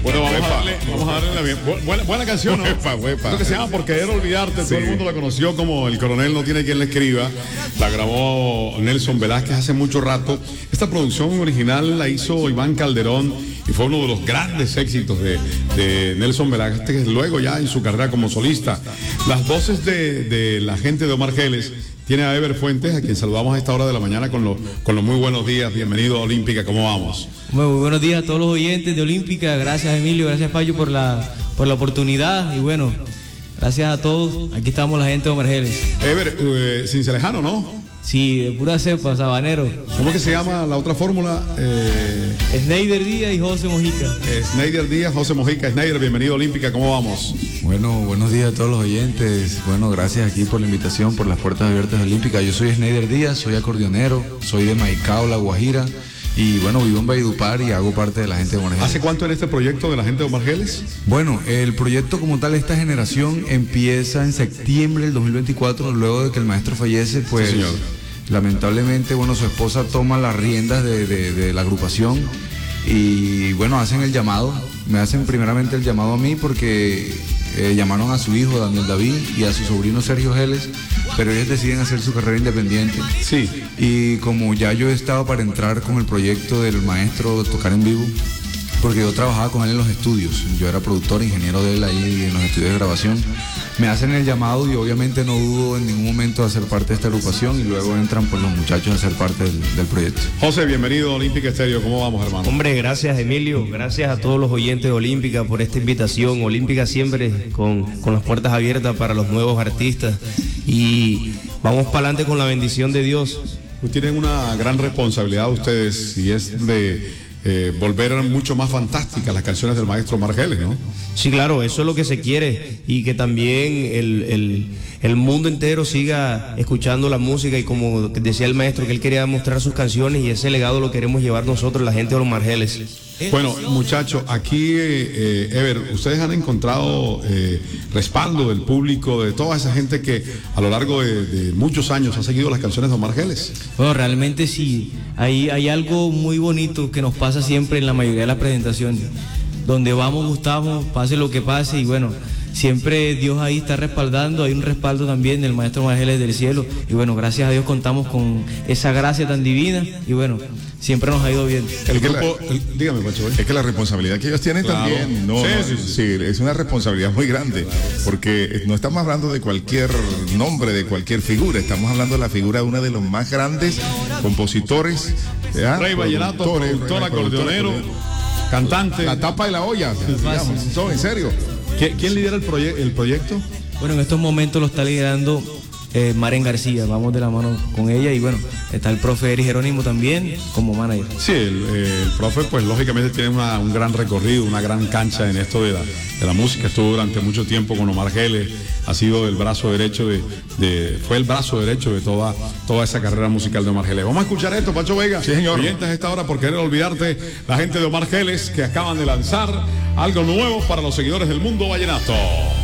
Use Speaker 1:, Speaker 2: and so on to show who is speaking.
Speaker 1: Bueno, vamos a darle la bien. Buena canción, ¿no? Creo que se llama Por Querer Olvidarte. Sí. Todo el mundo la conoció como El Coronel No Tiene Quien Le Escriba. La grabó Nelson Velázquez hace mucho rato. Esta producción original la hizo Iván Calderón y fue uno de los grandes éxitos de Nelson Velázquez, luego ya en su carrera como solista. Las voces de la gente de Omar Geles tiene a Ever Fuentes, a quien saludamos a esta hora de la mañana con los muy buenos días. Bienvenido a Olímpica, ¿cómo vamos?
Speaker 2: Muy buenos días a todos los oyentes de Olímpica. Gracias, Emilio, gracias, Payo, por la oportunidad. Y bueno, gracias a todos. Aquí estamos la gente de Omar Geles.
Speaker 1: Ever, Cincelejano, ¿no?
Speaker 2: Sí, de pura cepa, sabanero.
Speaker 1: ¿Cómo es que se llama la otra fórmula?
Speaker 2: Sneider Díaz y José Mojica.
Speaker 1: Sneider Díaz, José Mojica. Sneider, bienvenido a Olímpica, ¿cómo vamos?
Speaker 3: Bueno, buenos días a todos los oyentes. Bueno, gracias aquí por la invitación, por las puertas abiertas de Olímpica. Yo soy Sneider Díaz, soy acordeonero, soy de Maicao, La Guajira. Y bueno, vivo en Valledupar y hago parte de la gente de Omar Geles.
Speaker 1: ¿Hace cuánto en este proyecto de la gente de Omar Geles?
Speaker 3: Bueno, el proyecto como tal, esta generación empieza en septiembre del 2024, luego de que el maestro fallece, pues sí, lamentablemente, bueno, su esposa toma las riendas de la agrupación y bueno, hacen el llamado, me hacen primeramente el llamado a mí porque llamaron a su hijo Daniel David y a su sobrino Sergio Geles, pero ellos deciden hacer su carrera independiente.
Speaker 1: Sí.
Speaker 3: Y como ya yo estaba para entrar con el proyecto del maestro Tocar en Vivo, porque yo trabajaba con él en los estudios, yo era productor, ingeniero de él ahí en los estudios de grabación, me hacen el llamado y obviamente no dudo en ningún momento de hacer parte de esta agrupación y luego entran pues los muchachos a ser parte del proyecto.
Speaker 1: José, bienvenido a Olímpica Estéreo, ¿cómo vamos, hermano?
Speaker 4: Hombre, gracias, Emilio, gracias a todos los oyentes de Olímpica por esta invitación. Olímpica siempre con las puertas abiertas para los nuevos artistas y vamos para adelante con la bendición de Dios.
Speaker 1: Pues tienen una gran responsabilidad ustedes y es de volver mucho más fantásticas las canciones del maestro Omar Geles, ¿no?
Speaker 4: Sí, claro, eso es lo que se quiere y que también el mundo entero siga escuchando la música y como decía el maestro que él quería mostrar sus canciones y ese legado lo queremos llevar nosotros, la gente de Omar Geles.
Speaker 1: Bueno, muchachos, aquí, Ever, ustedes han encontrado respaldo del público, de toda esa gente que a lo largo de muchos años ha seguido las canciones de Omar Geles.
Speaker 2: Bueno, realmente sí, hay algo muy bonito que nos pasa siempre en la mayoría de las presentaciones. Donde vamos, gustamos, pase lo que pase y bueno, siempre Dios ahí está respaldando, hay un respaldo también del maestro Omar Geles del cielo y bueno, gracias a Dios contamos con esa gracia tan divina y bueno, siempre nos ha ido bien.
Speaker 1: Dígame, Pacho.
Speaker 5: Es que la responsabilidad que ellos tienen también, sí, es una responsabilidad muy grande, porque no estamos hablando de cualquier nombre, de cualquier figura, estamos hablando de la figura de uno de los más grandes compositores,
Speaker 1: Rey vallenato, productor, acordeonero, cantante.
Speaker 5: La tapa de la olla, digamos, todo en serio.
Speaker 1: ¿Quién lidera el proyecto?
Speaker 2: Bueno, en estos momentos lo está liderando Maren García, vamos de la mano con ella y bueno, está el profe Eri Jerónimo también como manager.
Speaker 1: Sí, el profe pues lógicamente tiene un gran recorrido, una gran cancha en esto de la música, estuvo durante mucho tiempo con Omar Geles, ha sido el brazo derecho fue el brazo derecho de toda esa carrera musical de Omar Geles. Vamos a escuchar esto, Pacho Vega.
Speaker 5: Sí, señor.
Speaker 1: Oyentes a esta hora por querer olvidarte, la gente de Omar Geles que acaban de lanzar algo nuevo para los seguidores del mundo vallenato.